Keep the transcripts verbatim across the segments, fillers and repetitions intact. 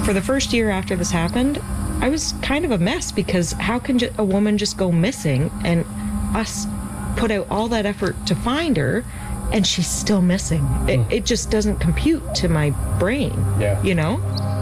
For the first year after this happened, I was kind of a mess because how can a woman just go missing and us put out all that effort to find her and she's still missing? It, it just doesn't compute to my brain, yeah. You know?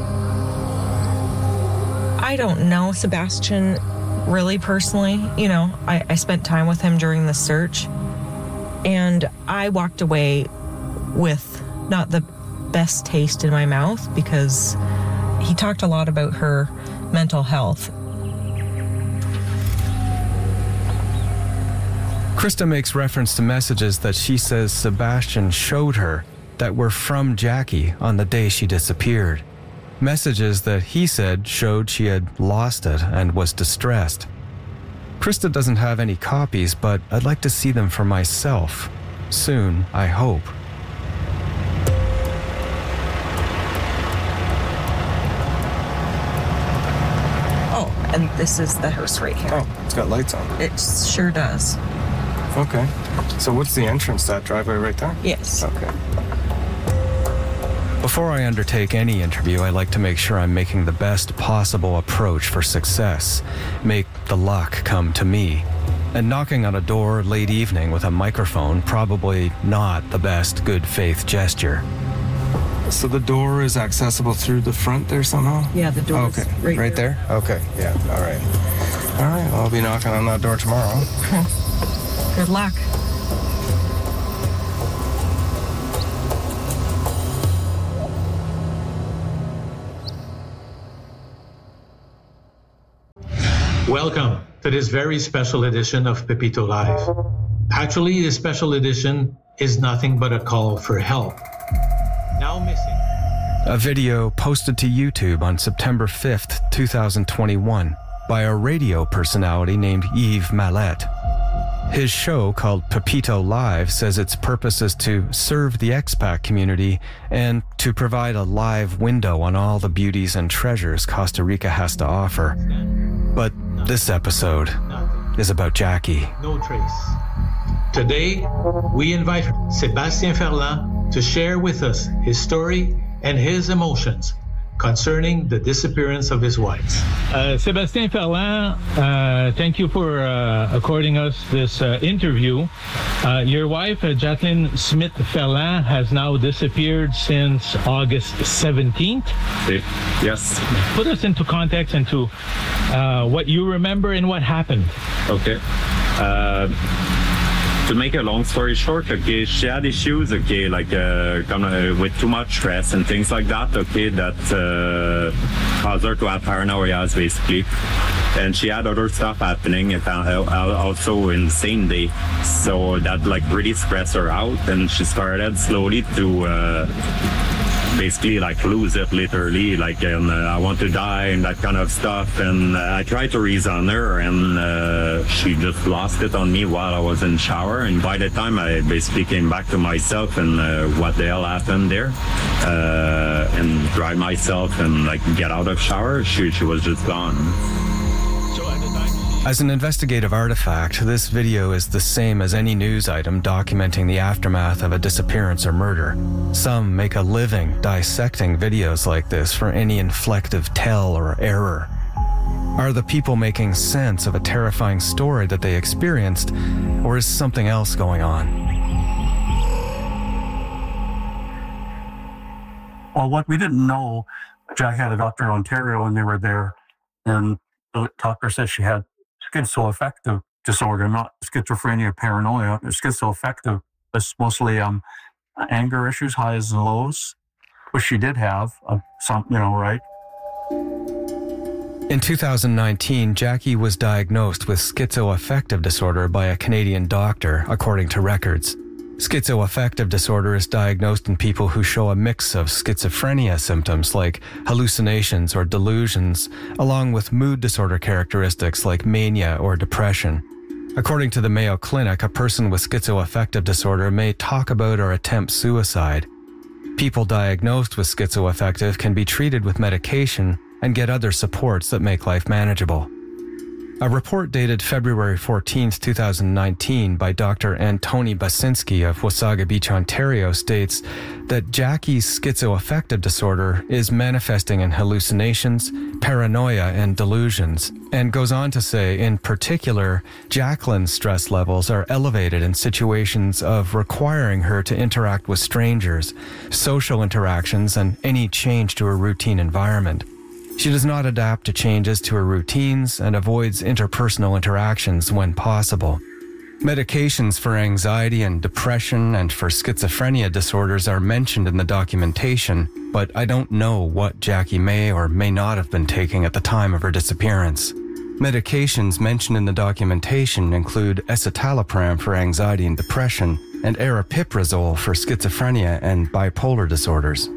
I don't know Sebastian really personally. You know, I, I spent time with him during the search, and I walked away with not the best taste in my mouth because he talked a lot about her mental health. Krista makes reference to messages that she says Sebastian showed her that were from Jackie on the day she disappeared. Messages that he said showed she had lost it and was distressed. Krista doesn't have any copies, but I'd like to see them for myself. Soon, I hope. Oh, and this is the house right here. Oh, it's got lights on. It sure does. Okay. So what's the entrance, that driveway right there? Yes. Okay. Before I undertake any interview, I like to make sure I'm making the best possible approach for success. Make the luck come to me. And knocking on a door late evening with a microphone, probably not the best good faith gesture. So the door is accessible through the front there somehow? Yeah, the door okay. is right, right there. there? Okay, yeah, all right. All right, well, I'll be knocking on that door tomorrow. Good luck. Welcome to this very special edition of Pepito Live. Actually, this special edition is nothing but a call for help. Now missing. A video posted to YouTube on September fifth, twenty twenty-one by a radio personality named Yves Mallette. His show, called Pepito Live, says its purpose is to serve the expat community and to provide a live window on all the beauties and treasures Costa Rica has to offer. But this episode is about Jackie. No trace. Today, we invite Sébastien Ferland to share with us his story and his emotions concerning the disappearance of his wife. Uh, Sébastien Ferland, uh, thank you for uh, according us this uh, interview. Uh, your wife, uh, Jacqueline Smith Ferland, has now disappeared since August seventeenth. Yes. Put us into context into uh, what you remember and what happened. Okay. Uh, To make a long story short, okay, she had issues, okay, like uh, kind of with too much stress and things like that, okay, that uh, caused her to have paranoia, basically. And she had other stuff happening, and also in the same day. So that like really stressed her out, and she started slowly to uh, basically like lose it, literally, like and, uh, I want to die and that kind of stuff. And uh, I tried to reason her, and uh, she just lost it on me while I was in shower. And by the time I basically came back to myself and uh, what the hell happened there, uh, and dry myself and like get out of shower, she, she was just gone. As an investigative artifact, this video is the same as any news item documenting the aftermath of a disappearance or murder. Some make a living dissecting videos like this for any inflective tell or error. Are the people making sense of a terrifying story that they experienced, or is something else going on? Well, what we didn't know, Jack had a doctor in Ontario and they were there, and the doctor said she had schizoaffective disorder, not schizophrenia, paranoia. Schizoaffective is mostly um, anger issues, highs and lows, which she did have, uh, some, you know, right? In two thousand nineteen, Jackie was diagnosed with schizoaffective disorder by a Canadian doctor, according to records. Schizoaffective disorder is diagnosed in people who show a mix of schizophrenia symptoms like hallucinations or delusions, along with mood disorder characteristics like mania or depression. According to the Mayo Clinic, a person with schizoaffective disorder may talk about or attempt suicide. People diagnosed with schizoaffective can be treated with medication and get other supports that make life manageable. A report dated February fourteenth, twenty nineteen by Doctor Antoni Basinski of Wasaga Beach, Ontario states that Jackie's schizoaffective disorder is manifesting in hallucinations, paranoia, and delusions, and goes on to say, in particular, Jacqueline's stress levels are elevated in situations of requiring her to interact with strangers, social interactions, and any change to her routine environment. She does not adapt to changes to her routines and avoids interpersonal interactions when possible. Medications for anxiety and depression and for schizophrenia disorders are mentioned in the documentation, but I don't know what Jackie may or may not have been taking at the time of her disappearance. Medications mentioned in the documentation include escitalopram for anxiety and depression and aripiprazole for schizophrenia and bipolar disorders.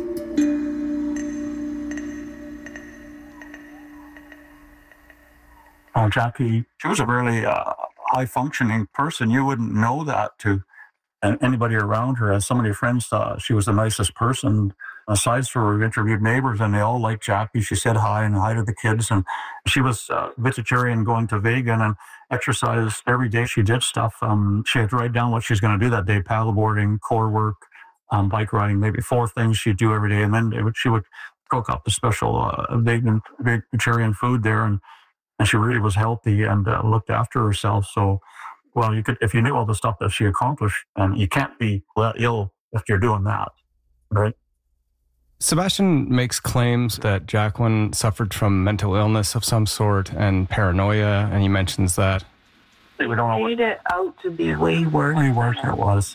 Oh, Jackie, she was a really uh, high-functioning person. You wouldn't know that to anybody around her. As so many friends thought she was the nicest person. Aside from her, we interviewed neighbors, and they all liked Jackie. She said hi and hi to the kids, and she was uh, vegetarian, going to vegan, and exercised every day. She did stuff. Um, she had to write down what she was going to do that day: paddleboarding, core work, um, bike riding. Maybe four things she'd do every day, and then would, she would cook up the special uh, vegan vegetarian food there, and. And she really was healthy and uh, looked after herself. So, well, you could, if you knew all the stuff that she accomplished, and you can't be ill if you're doing that, right? Sebastian makes claims that Jacqueline suffered from mental illness of some sort and paranoia, and he mentions that. We don't know what made it out to be way worse. Way worse it was.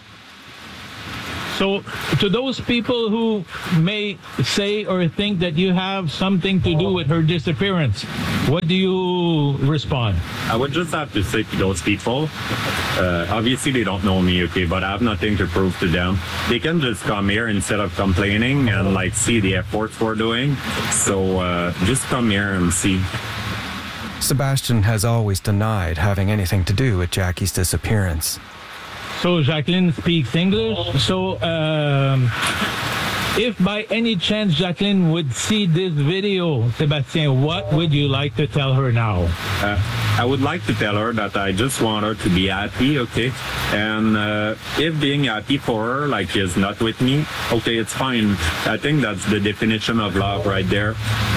So, to those people who may say or think that you have something to do with her disappearance, what do you respond? I would just have to say to those people, uh, obviously they don't know me, okay, but I have nothing to prove to them. They can just come here instead of complaining and like see the efforts we're doing. So uh, just come here and see. Sebastian has always denied having anything to do with Jackie's disappearance. So Jacqueline speaks English. So um, if by any chance Jacqueline would see this video, Sébastien, what would you like to tell her now? Uh, I would like to tell her that I just want her to be happy, okay? And uh, if being happy for her, like, is not with me, okay, it's fine. I think that's the definition of love right there.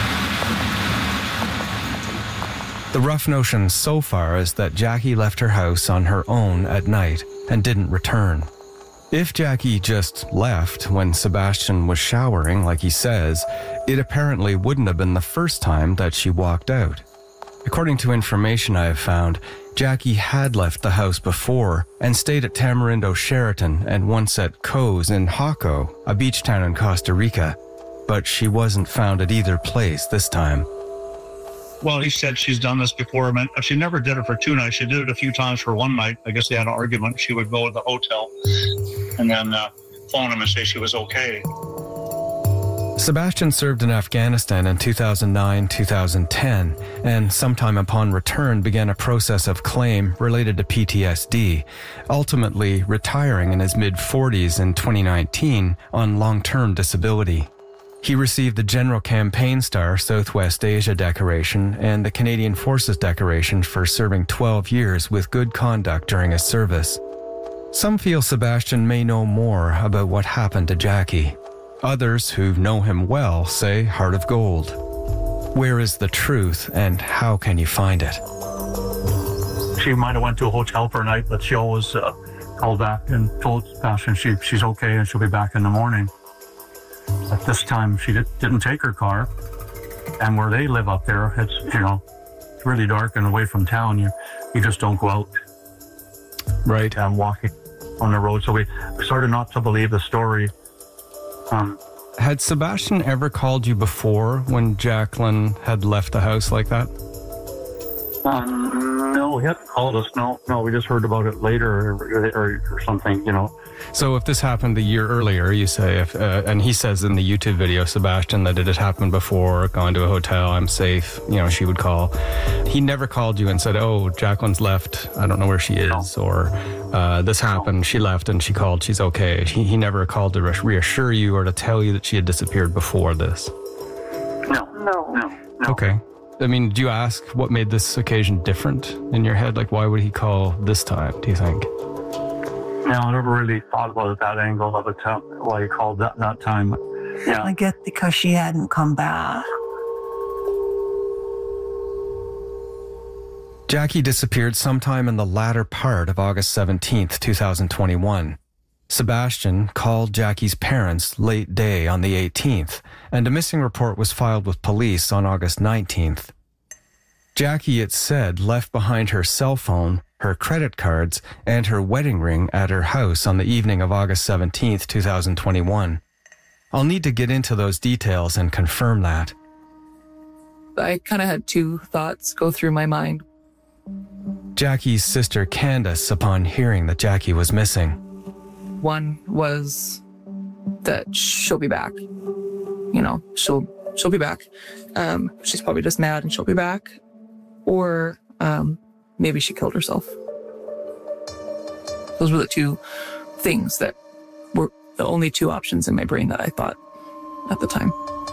The rough notion so far is that Jackie left her house on her own at night and didn't return. If Jackie just left when Sebastian was showering, like he says, it apparently wouldn't have been the first time that she walked out. According to information I have found, Jackie had left the house before and stayed at Tamarindo Sheraton and once at Co's in Jaco, a beach town in Costa Rica, but she wasn't found at either place this time. Well, he said she's done this before. I mean, she never did it for two nights. She did it a few times for one night. I guess they had an argument. She would go to the hotel and then uh, phone him and say she was okay. Sebastian served in Afghanistan in two thousand nine to two thousand ten, and sometime upon return began a process of claim related to P T S D, ultimately retiring in his mid-forties in twenty nineteen on long-term disability. He received the General Campaign Star Southwest Asia Decoration and the Canadian Forces Decoration for serving twelve years with good conduct during his service. Some feel Sebastian may know more about what happened to Jackie. Others who know him well say heart of gold. Where is the truth and how can you find it? She might have went to a hotel for a night, but she always uh, called back and told Sebastian she, she's okay and she'll be back in the morning. At this time, she did, didn't take her car, and where they live up there, it's, you know, it's really dark and away from town. You you just don't go out. Right. And walking on the road. So we started not to believe the story. Um, had Sebastian ever called you before when Jacqueline had left the house like that? Um, no, he hadn't called us. No, no, we just heard about it later or, or, or something, you know. So if this happened a year earlier, you say, if, uh, and he says in the YouTube video, Sebastian, that it had happened before, gone to a hotel, I'm safe, you know, she would call. He never called you and said, oh, Jacqueline's left, I don't know where she is, no. or uh, this happened, she left and she called, she's okay. He, he never called to reassure you or to tell you that she had disappeared before this? No, no, no. no. Okay. I mean, do you ask what made this occasion different in your head? Like, why would he call this time, do you think? No, I never really thought about it, that angle of it, uh, why he called that, that time. Yeah. I guess because she hadn't come back. Jackie disappeared sometime in the latter part of August seventeenth, twenty twenty-one. Sebastian called Jackie's parents late day on the eighteenth, and a missing report was filed with police on August nineteenth. Jackie, it said, left behind her cell phone, her credit cards, and her wedding ring at her house on the evening of August seventeenth, twenty twenty-one. I'll need to get into those details and confirm that. I kind of had two thoughts go through my mind. Jackie's sister Candace, upon hearing that Jackie was missing. One was that she'll be back. You know, she'll she'll be back. Um, she's probably just mad and she'll be back. Or um, maybe she killed herself. Those were the two things that were the only two options in my brain that I thought at the time.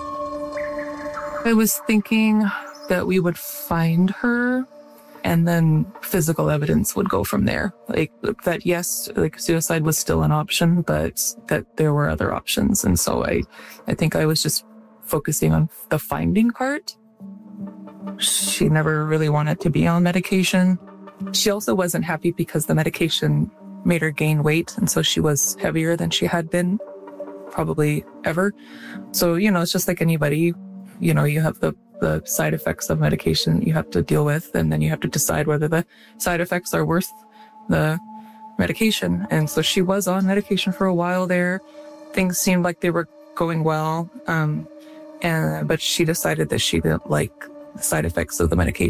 I was thinking that we would find her and then physical evidence would go from there. Like that, yes, like suicide was still an option, but that there were other options. And so I, I think I was just focusing on the finding part. She never really wanted to be on medication. She also wasn't happy because the medication made her gain weight. And so she was heavier than she had been probably ever. So, you know, it's just like anybody, you know, you have the the side effects of medication you have to deal with, and then you have to decide whether the side effects are worth the medication. And so she was on medication for a while there. Things seemed like they were going well. Um, and, but she decided that she didn't like the side effects of the medication.